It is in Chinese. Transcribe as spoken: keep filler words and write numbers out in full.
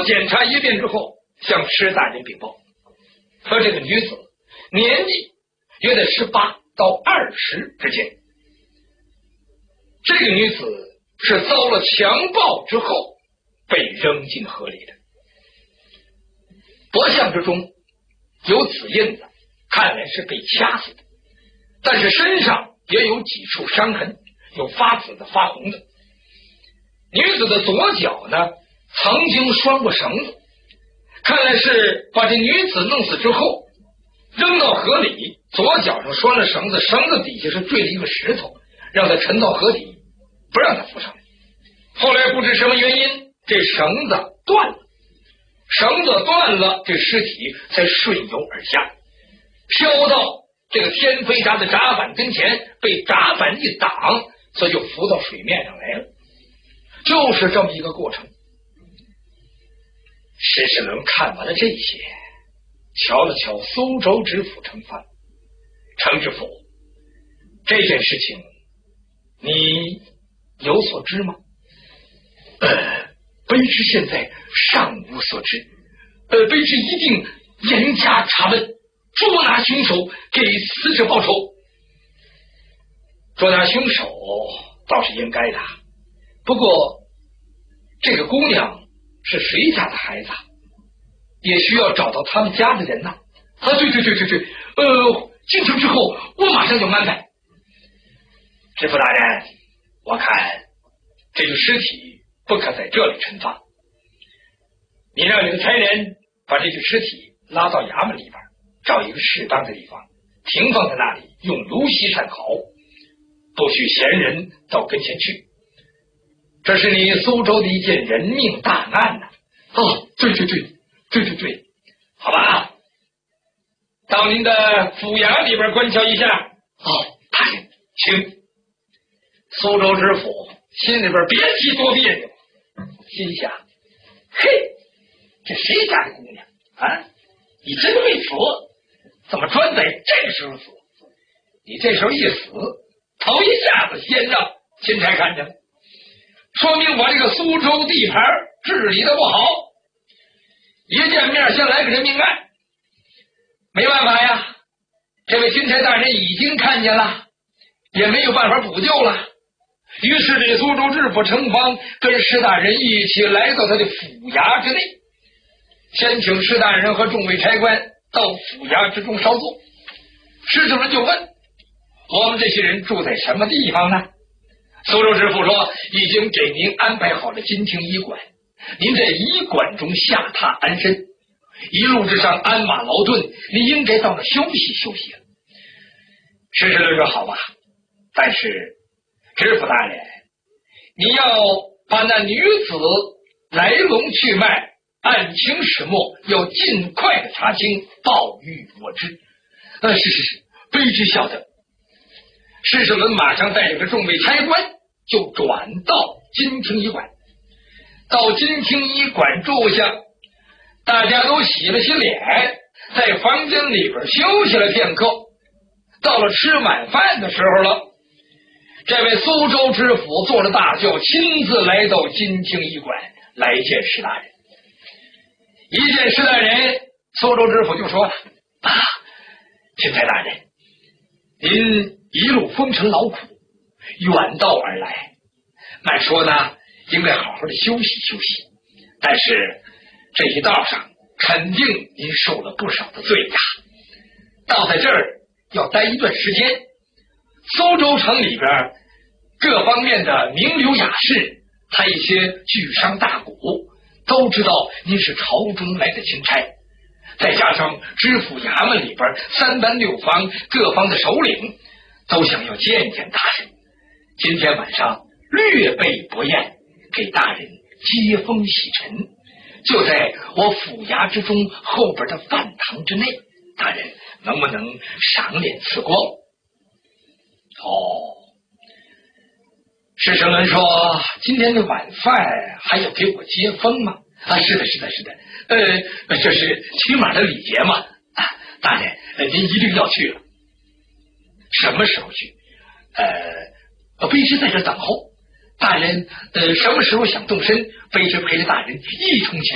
检查一遍之后，向施大人禀报，说这个女子年纪约在十八到二十之间。这个女子是遭了强暴之后被扔进河里的，脖项之中有紫印子，看来是被掐死的，但是身上也有几处伤痕，有发紫的发红的。女子的左脚呢曾经拴过绳子，看来是把这女子弄死之后扔到河里，左脚上拴了绳子，绳子底下是坠了一个石头，让它沉到河底，不让它浮上来。后来不知什么原因，这绳子断了，绳子断了，这尸体才顺游而下，飘到这个天飞闸的闸板跟前，被闸板一挡，所以就浮到水面上来了，就是这么一个过程。石世伦看完了这些，瞧了瞧苏州知府程范，程知府，这件事情你有所知吗？呃，卑职现在尚无所知，呃，卑职一定严加查问，捉拿凶手，给死者报仇。捉拿凶手倒是应该的，不过这个姑娘是谁家的孩子，也需要找到他们家的人呐。啊，对对对对对，呃，进城之后我马上就安排。知府大人，我看这具尸体不可在这里陈放，你让你的差人把这具尸体拉到衙门里边，找一个适当的地方停放在那里，用芦席善好，不许闲人到跟前去。这是你苏州的一件人命大案呐、啊！哦，对对对对对对，好吧，到您的府衙里边观瞧一下。哦，大人，请。苏州知府心里边别提多别扭，心想：嘿，这谁家的姑娘啊？你真会死，怎么专在这个时候死？你这时候一死，头一下子先让钦差看见了，说明我这个苏州地盘治理的不好。一见面先来个人命案，没办法呀，这位钦差大人已经看见了，也没有办法补救了。于是这苏州知府程方跟施大人一起来到他的府衙之内，先请施大人和众位差官到府衙之中稍坐。施主任就问：我们这些人住在什么地方呢？苏州知府说：已经给您安排好了金庭医馆，您在医馆中下榻安身，一路之上鞍马劳顿，你应该到那休息休息了。施主任说：好吧，但是知府大人，你要把那女子来龙去脉、案情始末要尽快的查清，报与我知。呃，是是是，卑职晓得。施世伦马上带着个众位差官就转到金庭医馆，到金庭医馆住下，大家都洗了洗脸，在房间里边休息了片刻。到了吃晚饭的时候了，这位苏州知府坐着大轿，亲自来到金庭医馆来见施大人。一见施大人，苏州知府就说了：啊，钦差大人，您一路风尘劳苦，远道而来，按说呢应该好好的休息休息，但是这一道上肯定您受了不少的罪呀。到在这儿要待一段时间，苏州城里边各方面的名流雅士，还有一些巨商大贾，都知道您是朝中来的钦差，再加上知府衙门里边三班六方各方的首领都想要见见大人，今天晚上略备薄宴，给大人接风洗尘，就在我府衙之中后边的饭堂之内，大人能不能赏脸赐光？哦，施世伦说：今天的晚饭还要给我接风吗？啊，是的是的是的，呃，这是起码的礼节嘛。啊，大人，呃，您一定要去了。什么时候去？呃，卑职在这等候。大人，呃，什么时候想动身，卑职陪着大人一同前